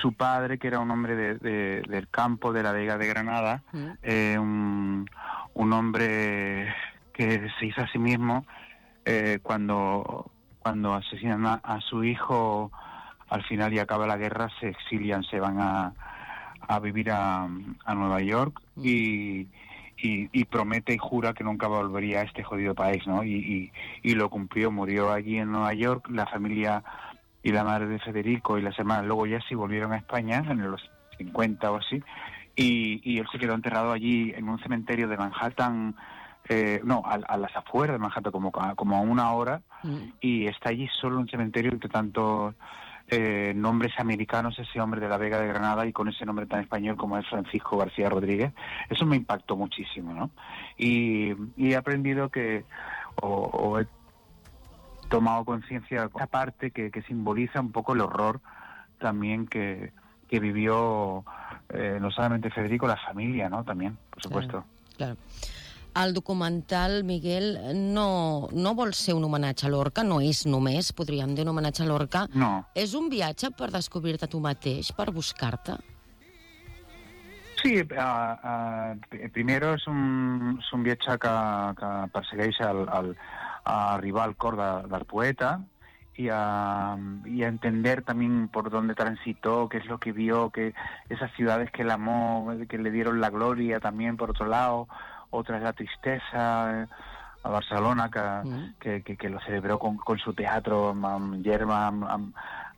su padre, que era un hombre del campo de la Vega de Granada, un hombre que se hizo a sí mismo cuando asesinan a su hijo, al final y acaba la guerra, se exilian, se van a vivir a Nueva York y promete y jura que nunca volvería a este jodido país, ¿no? Y lo cumplió, murió allí en Nueva York. La familia y la madre de Federico y las hermanas luego ya sí volvieron a España en los 50 o así, y él se quedó enterrado allí en un cementerio de Manhattan, a las afueras de Manhattan, como a una hora, y está allí solo un cementerio entre tantos nombres americanos, ese hombre de la Vega de Granada, y con ese nombre tan español como es Francisco García Rodríguez. Eso me impactó muchísimo, ¿no? Y he aprendido o he tomado conciencia de esta parte que simboliza un poco el horror también que vivió no solamente Federico, la familia, ¿no? También, por supuesto. Claro. El documental, Miguel, no vol ser un homenatge a Lorca, no és només, podríem dir, un homenatge a Lorca. No. És un viatge per descobrir-te tu mateix, per buscar-te? Sí, primero es un viatge que persegueix a arribar al cor del poeta y a entender también por dónde transitó, qué es lo que vio, que esas ciudades que él amó, que le dieron la gloria también por otro lado, otras la tristeza, a Barcelona que lo celebró con su teatro amb Germa, amb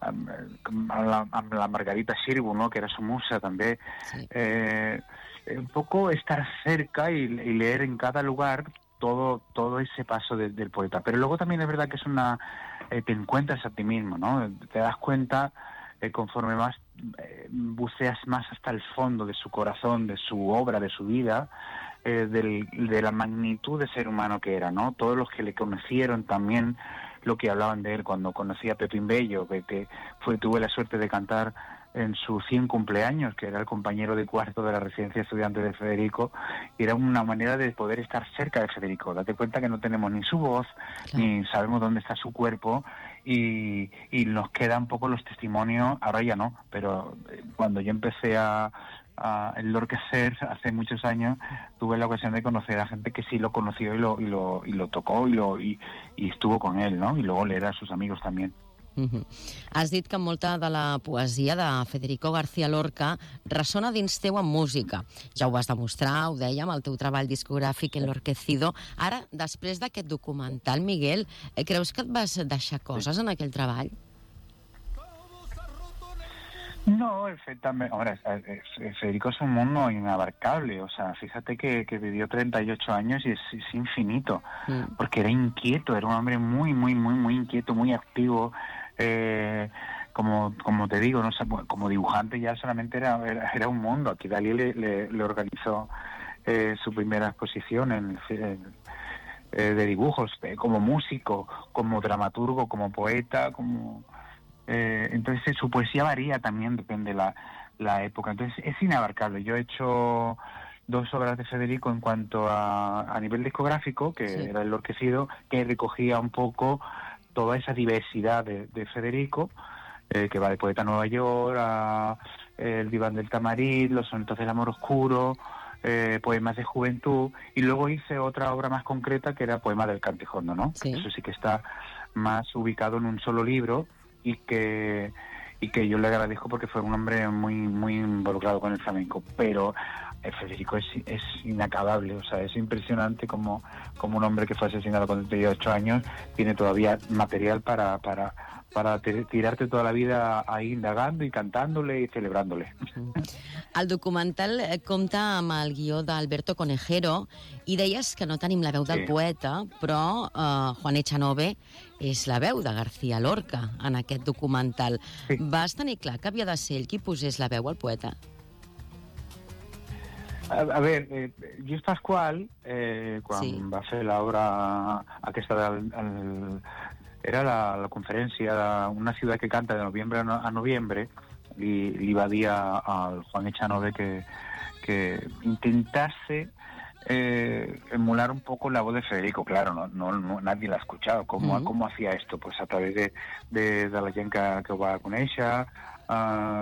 la Margarita Xirgu, ¿no? Que era su musa también. Sí. Un poco estar cerca y leer en cada lugar todo ese paso del poeta. Pero luego también es verdad que es te encuentras a ti mismo, ¿no? Te das cuenta conforme más buceas más hasta el fondo de su corazón, de su obra, de su vida, de la magnitud de ser humano que era, ¿no? Todos los que le conocieron también, lo que hablaban de él cuando conocí a Pepín Bello, que tuve la suerte de cantar en su 100 cumpleaños, que era el compañero de cuarto de la residencia estudiante de Federico, y era una manera de poder estar cerca de Federico. Date cuenta que no tenemos ni su voz, ni sabemos dónde está su cuerpo, y nos quedan un poco los testimonios, ahora ya no, pero cuando yo empecé a enlorquecer hace muchos años, tuve la ocasión de conocer a gente que sí lo conoció y lo tocó y estuvo con él, ¿no? Y luego leer a sus amigos también. Has dit que molta de la poesia de Federico García Lorca ressona dins teu amb música. Ja ho vas demostrar, ho dèiem, el teu treball discogràfic Enlorquecido. Ara, després d'aquest documental, Miguel, creus que et vas deixar coses en aquell treball? No, ahora, Federico es un mundo inabarcable, o sea, fíjate que vivió 38 años y es infinito, porque era inquieto, era un hombre muy, muy, muy, muy inquieto, muy activo, como te digo, no sé, como dibujante ya solamente era un mundo. Aquí Dalí le organizó su primera exposición de dibujos, como músico, como dramaturgo, como poeta, entonces su poesía varía también, depende de la época, entonces es inabarcable. Yo he hecho 2 obras de Federico en cuanto a nivel discográfico, que era Enlorquecido, que recogía un poco toda esa diversidad de Federico, que va de Poeta Nueva York a El diván del Tamarit, Los sonetos del amor oscuro, poemas de juventud, y luego hice otra obra más concreta que era Poema del Cantijondo, ¿no? Sí. Eso sí que está más ubicado en un solo libro, y que yo le agradezco porque fue un hombre muy, muy involucrado con el flamenco. Pero Federico es inacabable, o sea, es impresionante como un hombre que fue asesinado con 38 años tiene todavía material para tirarte toda la vida ahí indagando y cantándole y celebrándole. El documental compta amb el guió d'Alberto Conejero i deies que no tenim la veu del poeta, però Juan Echanove és la veu de García Lorca en aquest documental. Sí. Vas tenir clar que havia de ser ell qui posés la veu al poeta? A ver, Lluís Pasqual, quan va fer l'obra aquesta era la conferència d'Una ciutat que canta de noviembre a noviembre, li va dir al Juan Echanove que intentase emular un poco la voz de Federico. Claro, no nadie l'ha escuchado. ¿Cómo hacía esto? Pues a través de la gent que ho va conèixer,